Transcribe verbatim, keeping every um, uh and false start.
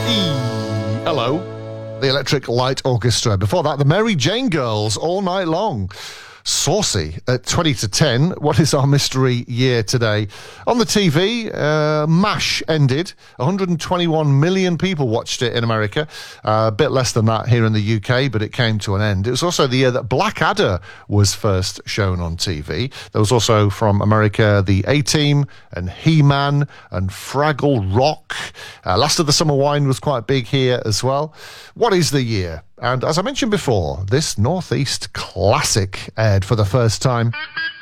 Hello, the Electric Light Orchestra. Before that, the Mary Jane Girls, All Night Long. Saucy at twenty to ten. What is our mystery year today? On the T V, uh, MASH ended. one hundred twenty-one million people watched it in America. Uh, a bit less than that here in the U K, but it came to an end. It was also the year that Blackadder was first shown on T V. There was also from America the A-Team and He-Man and Fraggle Rock. Uh, Last of the Summer Wine was quite big here as well. What is the year? And as I mentioned before, this Northeast classic aired for the first time.